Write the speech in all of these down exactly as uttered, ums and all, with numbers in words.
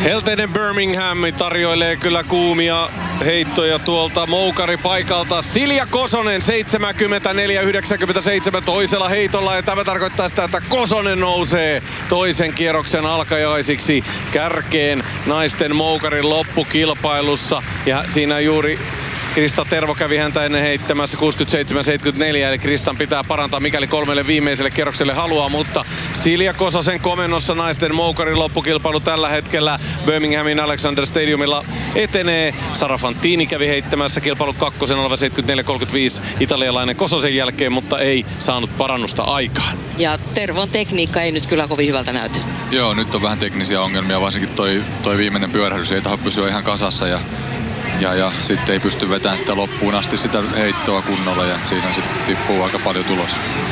Helteinen Birmingham tarjoilee kyllä kuumia heittoja tuolta moukaripaikalta. Silja Kosonen seitsemänkymmentäneljä yhdeksänkymmentäseitsemän toisella heitolla, ja tämä tarkoittaa sitä, että Kosonen nousee toisen kierroksen alkajaisiksi kärkeen naisten moukarin loppukilpailussa. Ja siinä juuri Krista Tervo kävi häntä ennen heittämässä kuusikymmentäseitsemän seitsemänkymmentäneljä, eli Kristan pitää parantaa mikäli kolmelle viimeiselle kierrokselle haluaa, mutta Silja Kososen komennossa naisten moukarin loppukilpailu tällä hetkellä Birminghamin Alexander Stadiumilla etenee. Sara Fantini kävi heittämässä kilpailu kakkosen oleva seitsemänkymmentäneljä kolmekymmentäviisi italialainen Kososen jälkeen, mutta ei saanut parannusta aikaan. Ja Tervon tekniikka ei nyt kyllä kovin hyvältä näytä. Joo, nyt on vähän teknisiä ongelmia, varsinkin toi, toi viimeinen pyörähdys ei tahdo pysyä ihan kasassa ja Ja, ja sitten ei pysty vetämään sitä loppuun asti sitä heittoa kunnolla ja siinä sitten tippuu aika paljon tulos.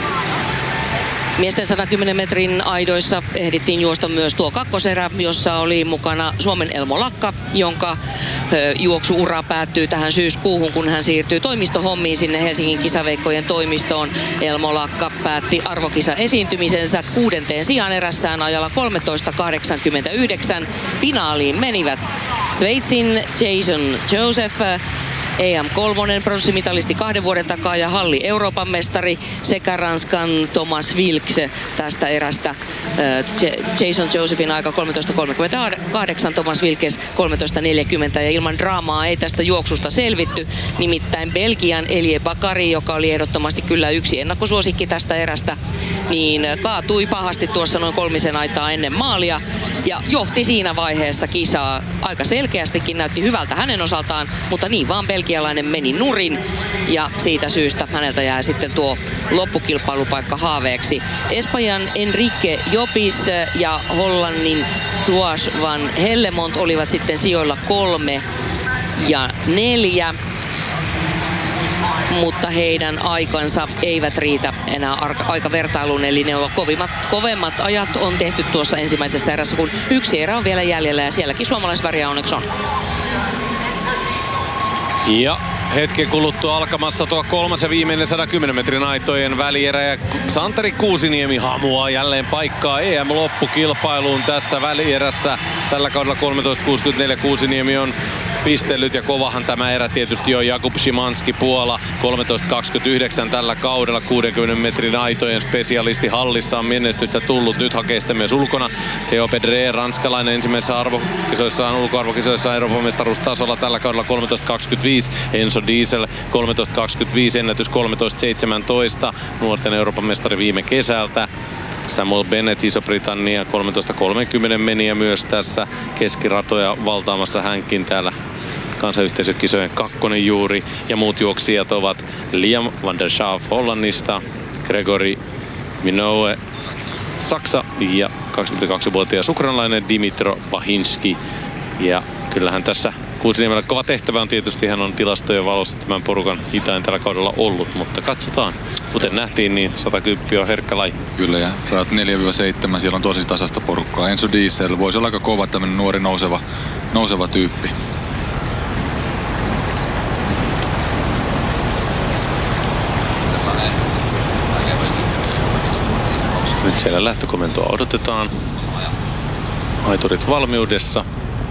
Miesten sata kymmenen metrin aidoissa ehdittiin juosta myös tuo kakkoserä, jossa oli mukana Suomen Elmo Lakka, jonka ö, juoksuura päättyy tähän syyskuuhun, kun hän siirtyy toimistohommiin sinne Helsingin kisaveikkojen toimistoon. Elmo Lakka päätti arvokisa esiintymisensä kuudenteen sijaan erässään ajalla kolmetoista kahdeksankymmentäyhdeksän. Finaaliin menivät Sveitsin Jason Joseph, E M kolme pronssimitalisti kahden vuoden takaa ja halli Euroopan mestari, sekä Ranskan Thomas Wilks tästä erästä. Jason Josephin aika kolmetoista kolmekymmentäkahdeksan, Thomas Wilks kolmetoista neljäkymmentä, ja ilman draamaa ei tästä juoksusta selvitty. Nimittäin Belgian Elie Bakari, joka oli ehdottomasti kyllä yksi ennakkosuosikki tästä erästä, niin kaatui pahasti tuossa noin kolmisen aitaa ennen maalia ja johti siinä vaiheessa kisaa. Aika selkeästikin näytti hyvältä hänen osaltaan, mutta niin vaan belgialainen meni nurin ja siitä syystä häneltä jää sitten tuo loppukilpailupaikka haaveeksi. Espanjan Enrique Jopis ja Hollannin Floas van Hellemont olivat sitten sijoilla kolme ja neljä. Mutta heidän aikansa eivät riitä enää aikavertailuun, eli ne ovat kovimmat, kovemmat ajat on tehty tuossa ensimmäisessä erässä, kun yksi erä on vielä jäljellä ja sielläkin suomalaisväriä onneksi on. Ja hetken kuluttua alkamassa tuo kolmas ja viimeinen sata kymmenen metrin aitojen välierä, ja Santeri Kuusiniemi hamuaa jälleen paikkaa E M-loppukilpailuun tässä välierässä. Tällä kaudella kolmetoista kuusikymmentäneljä Kuusiniemi on pistellyt, ja kovahan tämä erä tietysti on. Jakub Szymanski Puola kolmetoista kaksikymmentäyhdeksän tällä kaudella, kuudenkymmenen metrin aitojen spesialisti, hallissa on menestystä tullut, nyt hakee sitä myös ulkona. Theo Pedre, ranskalainen, ensimmäisessä arvokisoissaan, ulkoarvokisoissaan Euroopan mestaruustasolla tällä kaudella kolmetoista kaksikymmentäviisi. Enzo Diesel kolmetoista kaksikymmentäviisi, ennätys kolmetoista seitsemäntoista, nuorten Euroopan mestari viime kesältä. Samuel Bennett, Iso-Britannia, kolmetoista kolmekymmentä meni ja myös tässä keskiratoja valtaamassa hänkin täällä kansanyhteisökisojen kakkonen juuri. Ja muut juoksijat ovat Liam van der Schaaf Hollannista, Gregory Minoue Saksa ja kaksikymmentäkaksivuotias ukrainalainen Dimitro Bahinski. Ja kyllähän tässä Kuusiniemellä kova tehtävä on tietysti, hän on tilastojen valossa tämän porukan hitain tällä kaudella ollut, mutta katsotaan. Kuten nähtiin, niin sata kymmenen on herkkä laji. Kyllä, ja rajat neljä seitsemän, siellä on tosi tasasta porukkaa. Enzo Diesel voisi olla aika kova, tämmönen nuori nouseva, nouseva tyyppi. Nyt siellä lähtökomentoa odotetaan. Aiturit valmiudessa.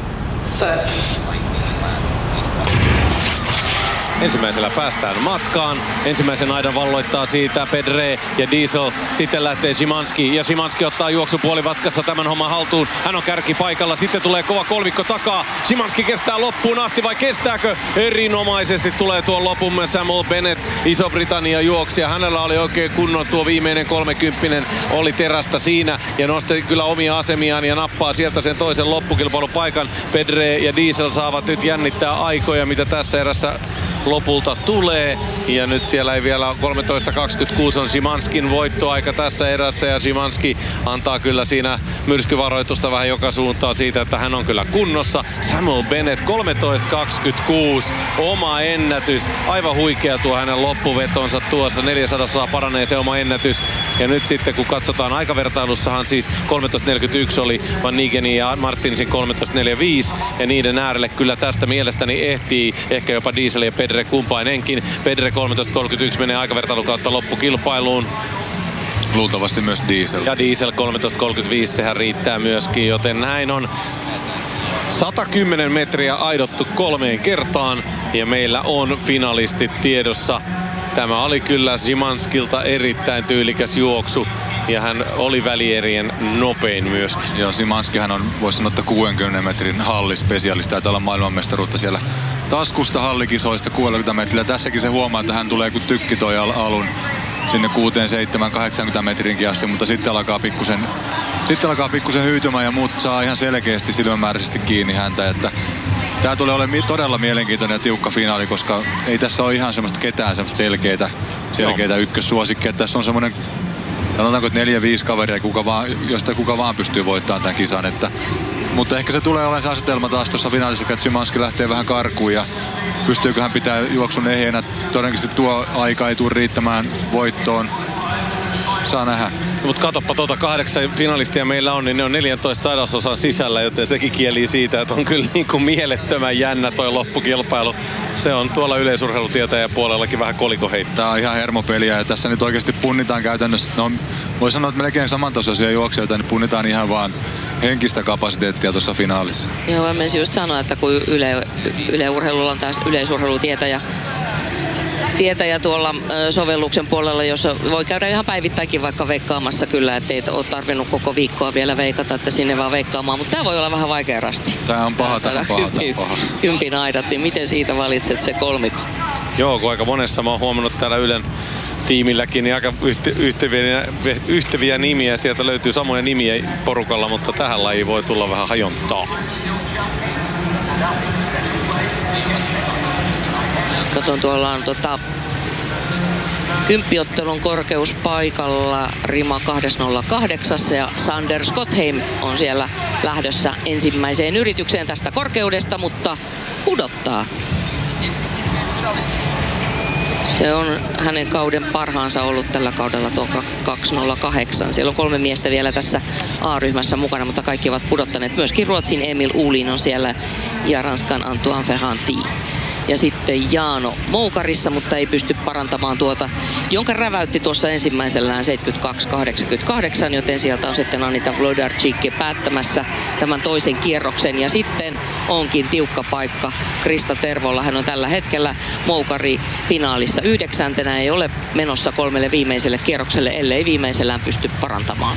Ensimmäisellä päästään matkaan. Ensimmäisen aidan valloittaa siitä Pedre ja Diesel. Sitten lähtee Szymanski ja Szymanski ottaa juoksupuolivatkassa tämän homman haltuun. Hän on kärkipaikalla. Sitten tulee kova kolmikko takaa. Szymanski kestää loppuun asti vai kestääkö? Erinomaisesti tulee tuon lopun myös Samuel Bennett, Iso-Britannia juoksija. Hänellä oli oikein kunnon tuo viimeinen kolmekymppinen. Oli terästä siinä ja nosti kyllä omia asemiaan ja nappaa sieltä sen toisen loppukilpailupaikan. Pedre ja Diesel saavat nyt jännittää aikoja, mitä tässä erässä lopulta tulee. Ja nyt siellä ei vielä kolmetoista kaksikymmentäkuusi on Szymanskin voittoaika tässä erässä, ja Szymanski antaa kyllä siinä myrskyvaroitusta vähän joka suuntaan siitä, että hän on kyllä kunnossa. Samuel Bennett kolmetoista kaksikymmentäkuusi, oma ennätys. Aivan huikea tuo hänen loppuvetonsa tuossa. neljäsataa paranee se oma ennätys. Ja nyt sitten kun katsotaan aikavertailussahan siis kolmetoista neljäkymmentäyksi oli Van Nigenin ja Martinsin kolmetoista neljäkymmentäviisi. Ja niiden äärelle kyllä tästä mielestäni ehtii ehkä jopa Diesel ja Pedre kumpainenkin. Pedre kolmetoista kolmekymmentäyksi menee aikavertailun kautta loppukilpailuun. Luultavasti myös Diesel. Ja Diesel kolmetoista kolmekymmentäviisi, sehän riittää myöskin, joten näin on sata kymmenen metriä aidottu kolmeen kertaan ja meillä on finalistit tiedossa. Tämä oli kyllä Szymanskilta erittäin tyylikäs juoksu ja hän oli välierien nopein myöskin. Joo, Szymanskihan on, voisi sanoa, että kuudenkymmenen metrin hallispesialisti. Taitaa olla maailmanmestaruutta siellä taskusta hallikisoista kuusikymmentä metriä. Tässäkin se huomaa, että hän tulee kun tykki toi al- alun sinne kuuteen, seitsemän, kahdeksankymmentä metrinkin asti, mutta sitten alkaa pikkusen, sitten alkaa pikkusen hyytymään ja muut saa ihan selkeästi silmämääräisesti kiinni häntä. Että tää tulee olemaan todella mielenkiintoinen ja tiukka finaali, koska ei tässä ole ihan semmoista ketään semmoista selkeitä, selkeitä ykkössuosikkeja. Tässä on semmoinen, sanotaanko, että neljä, viisi kaveria, kuka vaan, josta kuka vaan pystyy voittamaan tämän kisan. Että, mutta ehkä se tulee olemaan se asetelma taas tuossa finaalissa, että Szymanski lähtee vähän karkuun ja pystyykö hän pitää juoksun ehjänä. Todennäköisesti tuo aika ei tule riittämään voittoon. Saa nähdä. Mutta katoppa tuota kahdeksan finalistia meillä on, niin ne on neljätoista sadasosan sisällä, joten sekin kieli siitä, että on kyllä niin kuin mielettömän jännä toi loppukilpailu. Se on tuolla yleisurheilutietäjän puolellakin vähän kolikoheittaa. Tää on ihan hermopeliä ja tässä nyt oikeasti punnitaan käytännössä. No, voi sanoa, että melkein samantasoisia juoksijoita, niin punnitaan ihan vaan henkistä kapasiteettia tuossa finaalissa. Joo, mä menisin just sanoa, että kun yle, yleurheilulla on taas yleisurheilutietäjä tietäjä tuolla sovelluksen puolella, jossa voi käydä ihan päivittäinkin vaikka veikkaamassa kyllä, ettei ole tarvinnut koko viikkoa vielä veikata, että sinne vaan veikkaamaan, mutta tämä voi olla vähän vaikea rasti. Tämä on paha, tämä on paha, tämä on paha. Kympin aidat, niin miten siitä valitset se kolmikko? Joo, kun aika monessa mä oon huomannut täällä Ylen tiimilläkin, niin aika yhteviä, yhteviä nimiä, sieltä löytyy samoja nimiä porukalla, mutta tähän lajiin voi tulla vähän hajontaa. Katon, tuolla on tota, kymppiottelun korkeus paikalla rima kaksisataakahdeksan ja Sander Schottheim on siellä lähdössä ensimmäiseen yritykseen tästä korkeudesta, mutta pudottaa. Se on hänen kauden parhaansa ollut tällä kaudella tuo kaksisataakahdeksan. Siellä on kolme miestä vielä tässä A-ryhmässä mukana, mutta kaikki ovat pudottaneet. Myöskin Ruotsin Emil Uhlin on siellä ja Ranskan Antoine Ferranti. Ja sitten Jaano Moukarissa, mutta ei pysty parantamaan tuota, jonka räväytti tuossa ensimmäisellään seitsemänkymmentäkaksi kahdeksankymmentäkahdeksan, joten sieltä on sitten Anita Wlodarczyk päättämässä tämän toisen kierroksen. Ja sitten onkin tiukka paikka Krista Tervolla. Hän on tällä hetkellä Moukari finaalissa yhdeksäntenä, ei ole menossa kolmelle viimeiselle kierrokselle, ellei viimeisellään pysty parantamaan.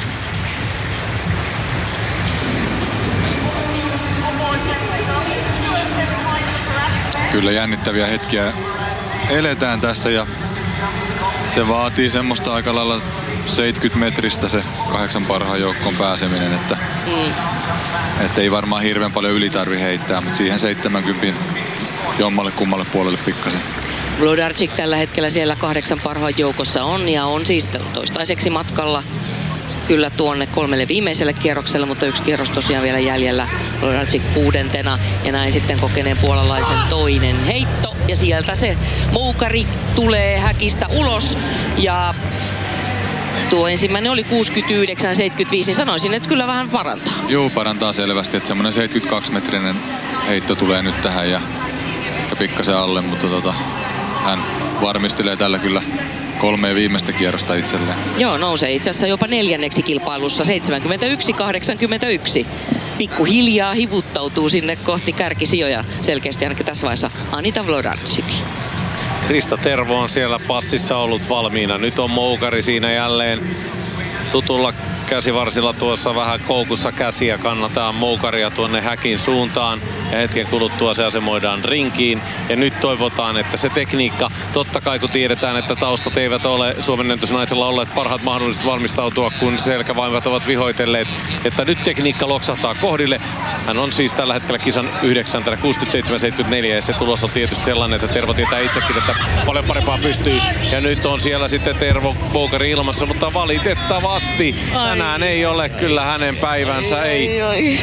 Kyllä jännittäviä hetkiä eletään tässä ja se vaatii semmoista aika lailla seitsemänkymmentä metristä se kahdeksan parhaan joukkoon pääseminen, että, mm. että ei varmaan hirveän paljon yli tarvi heittää, mutta siihen seitsemänkymmentä jommalle kummalle puolelle pikkasen. Wlodarczyk tällä hetkellä siellä kahdeksan parhaan joukossa on ja on siis toistaiseksi matkalla kyllä tuonne kolmelle viimeiselle kierrokselle, mutta yksi kierros tosiaan vielä jäljellä. Wlodarczyk kuudentena ja näin sitten kokeneen puolalaisen toinen heitto. Ja sieltä se Moukari tulee häkistä ulos ja tuo ensimmäinen oli kuusikymmentäyhdeksän seitsemänkymmentäviisi, niin sanoisin, että kyllä vähän parantaa. Joo, parantaa selvästi, että semmoinen seitsemänkymmentäkaksi metrinen heitto tulee nyt tähän ja, ja pikkasen alle, mutta tota, hän varmistelee tällä kyllä kolmea viimeistä kierrosta itselleen. Joo, nousee itse asiassa jopa neljänneksi kilpailussa, seitsemänkymmentäyksi kahdeksankymmentäyksi. Pikkuhiljaa hivuttautuu sinne kohti kärkisijoja selkeästi ainakin tässä vaiheessa Anita Wlodarczyk. Krista Tervo on siellä passissa ollut valmiina. Nyt on Moukari siinä jälleen tutulla käsivarsilla tuossa vähän koukussa käsiä. Kannataan Moukaria tuonne häkin suuntaan ja hetken kuluttua se asemoidaan rinkiin. Ja nyt toivotaan, että se tekniikka, totta kai kun tiedetään, että taustat eivät ole Suomen ennätysnaisella olleet parhaat mahdolliset valmistautua, kun selkävaivat ovat vihoitelleet, että nyt tekniikka loksahtaa kohdille. Hän on siis tällä hetkellä kisan yhdeksäntenä kuusikymmentäseitsemän seitsemänkymmentäneljä ja se tulos on tietysti sellainen, että Tervo tietää itsekin, että paljon parempaa pystyy. Ja nyt on siellä sitten Tervo Moukari ilmassa, mutta valitettavasti tänään ei ole kyllä hänen päivänsä. Ei.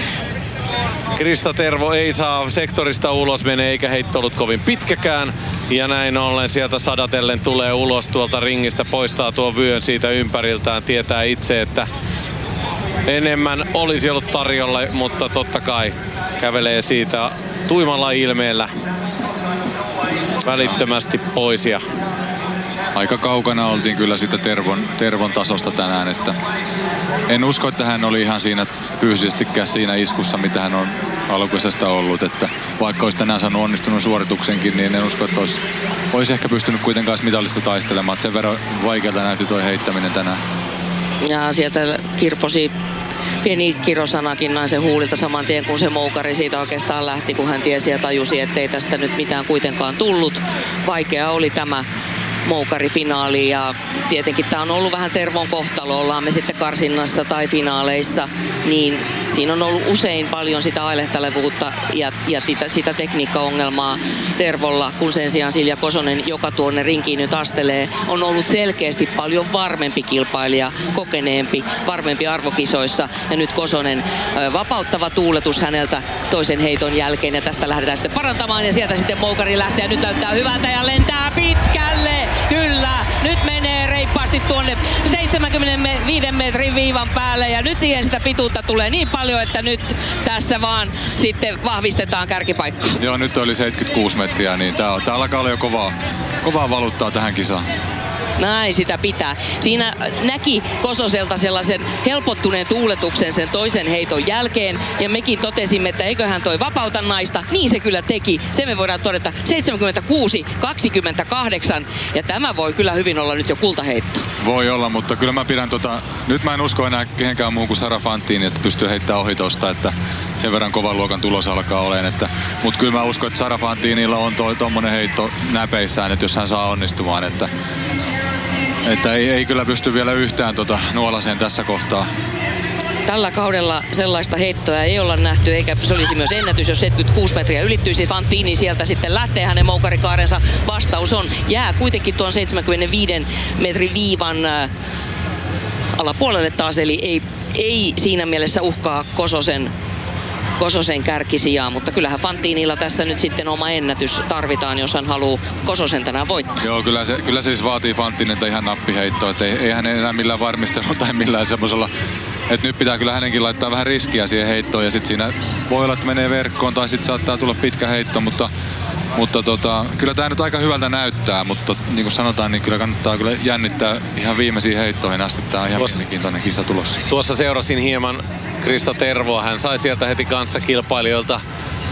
Krista Tervo ei saa sektorista ulos mene eikä heitto ollut kovin pitkäkään. Ja näin ollen sieltä sadatellen tulee ulos tuolta ringistä, poistaa tuon vyön siitä ympäriltään. Tietää itse, että enemmän olisi ollut tarjolla, mutta totta kai kävelee siitä tuimalla ilmeellä välittömästi pois. Ja aika kaukana oltiin kyllä sitä Tervon, Tervon tasosta tänään, että en usko, että hän oli ihan siinä fyysisestikään siinä iskussa, mitä hän on alkuisesta ollut, että vaikka olisi tänään saanut onnistunut suorituksenkin, niin en usko, että olisi, olisi ehkä pystynyt kuitenkaan mitallista taistelemaan, että sen verran vaikealta näytti toi heittäminen tänään. Ja sieltä kirposi pieni kirosanakin naisen huulilta saman tien, kun se moukari siitä oikeastaan lähti, kun hän tiesi ja tajusi, ettei tästä nyt mitään kuitenkaan tullut. Vaikea oli tämä moukarifinaali ja tietenkin tämä on ollut vähän Tervon kohtalo, ollaan me sitten karsinnassa tai finaaleissa, niin siinä on ollut usein paljon sitä ailehtelevuutta ja, ja sitä, sitä tekniikkaongelmaa Tervolla, kun sen sijaan Silja Kosonen, joka tuonne rinkiin nyt astelee, on ollut selkeästi paljon varmempi kilpailija, kokeneempi, varmempi arvokisoissa ja nyt Kosonen ö, vapauttava tuuletus häneltä toisen heiton jälkeen ja tästä lähdetään sitten parantamaan ja sieltä sitten moukari lähtee ja nyt näyttää hyvältä ja lentää pitkälle. Kyllä, nyt menee reippaasti tuonne seitsemänkymmentäviisi metrin viivan päälle ja nyt siihen sitä pituutta tulee niin paljon, että nyt tässä vaan sitten vahvistetaan kärkipaikkaa. Joo, nyt oli seitsemänkymmentäkuusi metriä, niin tää, tää alkaa olla jo kovaa, kovaa valuuttaa tähän kisaan. Näin sitä pitää. Siinä näki Kososelta sellaisen helpottuneen tuuletuksen sen toisen heiton jälkeen. Ja mekin totesimme, että eiköhän toi vapauta naista. Niin se kyllä teki. Se me voidaan todeta seitsemänkymmentäkuusi kaksikymmentäkahdeksan. Ja tämä voi kyllä hyvin olla nyt jo kultaheitto. Voi olla, mutta kyllä mä pidän tota... Nyt mä en usko enää kehenkään muuhun kuin Sara Fantiin, että pystyy heittämään ohi tosta, että sen verran kovan luokan tulos alkaa olemaan. Että... Mutta kyllä mä uskon, että Sara Fantinilla on toi tommonen heitto näpeissään, että jos hän saa onnistumaan, että... Että ei, ei kyllä pysty vielä yhtään tota nuolaseen tässä kohtaa. Tällä kaudella sellaista heittoa ei olla nähty, eikä se olisi myös ennätys, jos seitsemänkymmentäkuusi metriä ylittyisi. Fantini sieltä sitten lähtee hänen moukarikaarensa. Vastaus on, jää kuitenkin tuon seitsemänkymmentäviisi metrin viivan äh, alapuolelle taas, eli ei, ei siinä mielessä uhkaa Kososen Kososen kärkisijaa, mutta kyllähän Fantinilla tässä nyt sitten oma ennätys tarvitaan, jos hän haluaa Kososen tänään voittaa. Joo, kyllä se, kyllä se siis vaatii Fantinilta ihan nappiheittoa, että ei, ei hän enää millään varmistella tai millään semmoisella, että nyt pitää kyllä hänenkin laittaa vähän riskiä siihen heittoon ja sitten siinä voi olla, että menee verkkoon tai sitten saattaa tulla pitkä heitto, mutta Mutta tota, kyllä tämä nyt aika hyvältä näyttää, mutta niin kuin sanotaan, niin kyllä kannattaa kyllä jännittää ihan viimeisiin heittoihin asti. Tämä on ihan Tuossa, mielenkiintoinen kisa tulossa. Tuossa seurasin hieman Krista Tervoa. Hän sai sieltä heti kanssakilpailijoilta